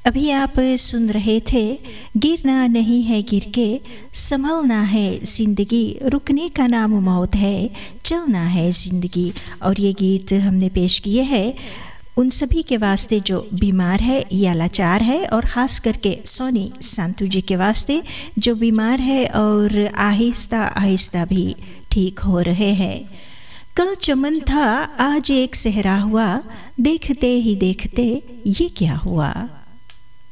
अभी आप सुन रहे थे गिरना नहीं है गिर के, संभलना है ज़िंदगी, रुकने का नाम मौत है, चलना है ज़िंदगी। और ये गीत हमने पेश किए हैं उन सभी के वास्ते जो बीमार है या लाचार है, और ख़ास करके सोनी संतू जी के वास्ते जो बीमार है और आहिस्ता आहिस्ता भी ठीक हो रहे हैं। कल चमन था आज एक सहरा हुआ, देखते ही देखते ये क्या हुआ।